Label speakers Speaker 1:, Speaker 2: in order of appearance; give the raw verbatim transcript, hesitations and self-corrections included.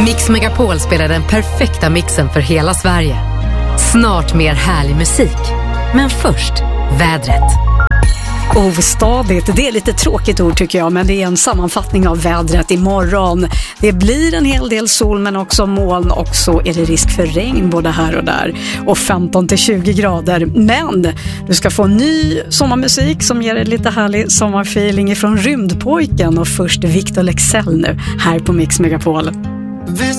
Speaker 1: Mix Megapol spelar den perfekta mixen för hela Sverige. Snart mer härlig musik. Men först, vädret.
Speaker 2: Ostadigt, det är lite tråkigt ord tycker jag, men det är en sammanfattning av vädret imorgon. Det blir en hel del sol men också moln, och så är det risk för regn både här och där. Och femton till tjugo grader. Men du ska få ny sommarmusik som ger dig lite härlig sommarfeeling ifrån Rymdpojken, och först Victor Leksell nu här på Mix Megapol.